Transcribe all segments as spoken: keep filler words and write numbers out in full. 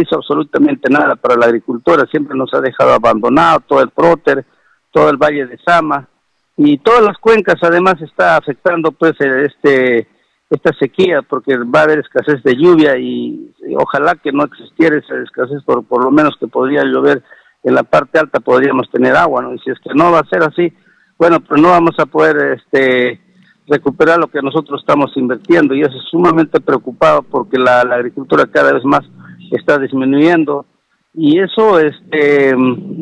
hizo absolutamente nada para la agricultura, siempre nos ha dejado abandonado todo el Próter, todo el Valle de Sama, y todas las cuencas además está afectando pues este esta sequía, porque va a haber escasez de lluvia y, y ojalá que no existiera esa escasez, por, por lo menos que podría llover en la parte alta, podríamos tener agua, ¿no? Y si es que no va a ser así, bueno, pues no vamos a poder este recuperar lo que nosotros estamos invirtiendo, y eso es sumamente preocupado porque la, la agricultura cada vez más está disminuyendo, y eso este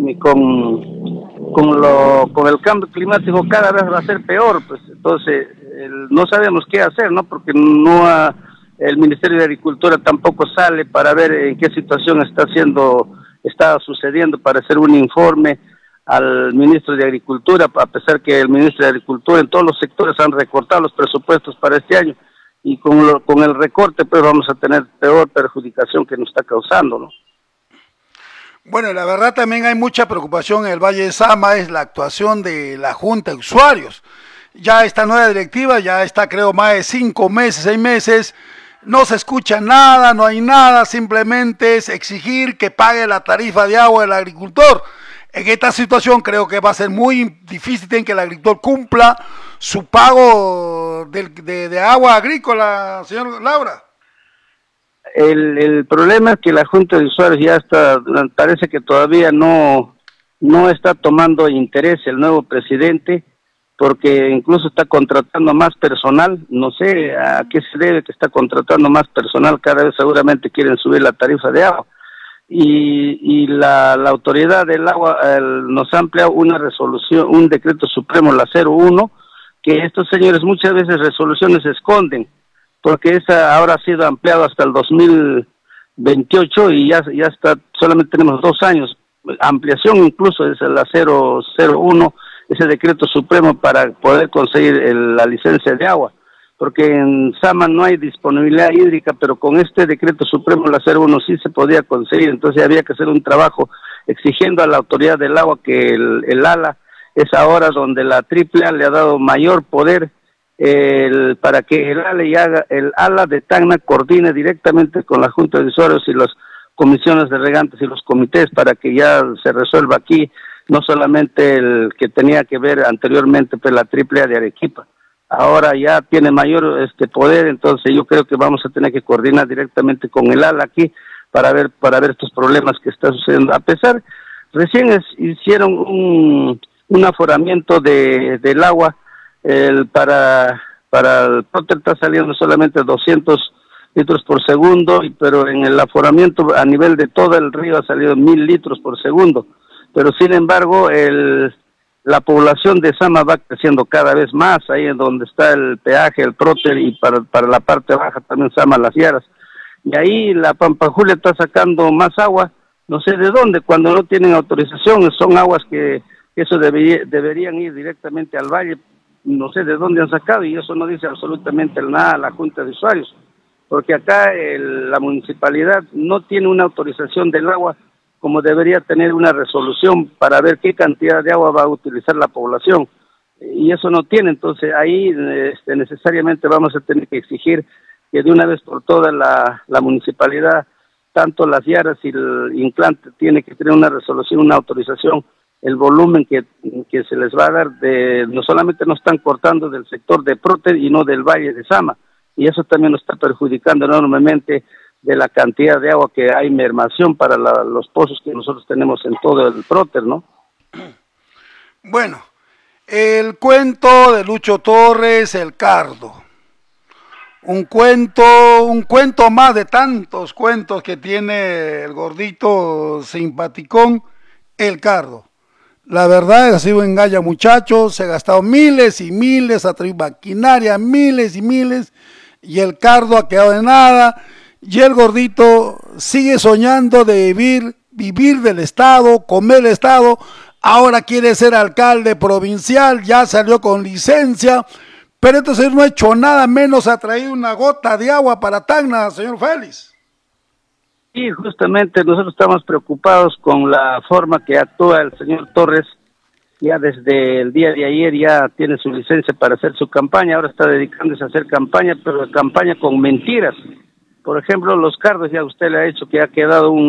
con, con, lo, con el cambio climático cada vez va a ser peor, pues entonces el, no sabemos qué hacer, ¿no? Porque no ha, el Ministerio de Agricultura tampoco sale para ver en qué situación está haciendo, está sucediendo, para hacer un informe al ministro de Agricultura, a pesar que el ministro de Agricultura en todos los sectores han recortado los presupuestos para este año, y con, lo, con el recorte pues vamos a tener peor perjudicación que nos está causando, ¿no? Bueno, la verdad también hay mucha preocupación en el Valle de Sama, es la actuación de la Junta de Usuarios. Ya esta nueva directiva, ya está creo más de cinco meses, seis meses, no se escucha nada, no hay nada, simplemente es exigir que pague la tarifa de agua del agricultor. En esta situación creo que va a ser muy difícil en que el agricultor cumpla su pago de, de, de agua agrícola, señor Laura. El, el problema es que la Junta de Usuarios ya está, parece que todavía no, no está tomando interés el nuevo presidente, porque incluso está contratando más personal, no sé a qué se debe que está contratando más personal, cada vez seguramente quieren subir la tarifa de agua. Y, y la, la autoridad del agua el, nos ha ampliado una resolución, un decreto supremo, la cero uno, que estos señores muchas veces resoluciones se esconden, porque esa ahora ha sido ampliado hasta el dos mil veintiocho y ya, ya está, solamente tenemos dos años, ampliación incluso es la cero cero uno, ese decreto supremo para poder conseguir el, la licencia de agua, porque en Sama no hay disponibilidad hídrica, pero con este decreto supremo, la cero uno, sí se podía conseguir, entonces había que hacer un trabajo exigiendo a la autoridad del agua que el, el ALA es ahora donde la triple A le ha dado mayor poder el, para que el ALA, y haga, el ALA de Tacna coordine directamente con la Junta de Usuarios y las comisiones de regantes y los comités para que ya se resuelva aquí, no solamente el que tenía que ver anteriormente pues la triple A de Arequipa. Ahora ya tiene mayor este poder, entonces yo creo que vamos a tener que coordinar directamente con el ALA aquí para ver para ver estos problemas que están sucediendo. A pesar, recién es, hicieron un, un aforamiento de, del agua, el, para, para el Próter está saliendo solamente doscientos litros por segundo, pero en el aforamiento a nivel de todo el río ha salido mil litros por segundo, pero sin embargo el... la población de Sama va creciendo cada vez más, ahí en donde está el peaje, el Próter, y para, para la parte baja también Sama, Las Yaras. Y ahí la Pampajulia está sacando más agua, no sé de dónde, cuando no tienen autorización, son aguas que, que eso debería, deberían ir directamente al valle, no sé de dónde han sacado, y eso no dice absolutamente nada a la Junta de Usuarios, porque acá el, la municipalidad no tiene una autorización del agua como debería tener una resolución para ver qué cantidad de agua va a utilizar la población, y eso no tiene. Entonces ahí este, necesariamente vamos a tener que exigir que de una vez por todas la, la municipalidad, tanto Las Yaras y el Inclán, tiene que tener una resolución, una autorización, el volumen que, que se les va a dar, de no solamente nos están cortando del sector de Próter y no del Valle de Sama, y eso también nos está perjudicando enormemente de la cantidad de agua que hay mermación para la, los pozos que nosotros tenemos en todo el Próter, ¿no? Bueno, el cuento de Lucho Torres, el Cardo. Un cuento, un cuento más de tantos cuentos que tiene el gordito simpaticón, el Cardo. La verdad, ha sido un engaño, muchachos, se ha gastado miles y miles, ha traído maquinaria, miles y miles, y el Cardo ha quedado de nada. Y el gordito sigue soñando de vivir, vivir del Estado, comer el Estado, ahora quiere ser alcalde provincial, ya salió con licencia, pero entonces no ha hecho nada, menos ha traído una gota de agua para Tacna, señor Félix. Sí, justamente nosotros estamos preocupados con la forma que actúa el señor Torres, ya desde el día de ayer ya tiene su licencia para hacer su campaña, ahora está dedicándose a hacer campaña, pero campaña con mentiras. Por ejemplo, los cardos, ya usted le ha hecho que ha quedado un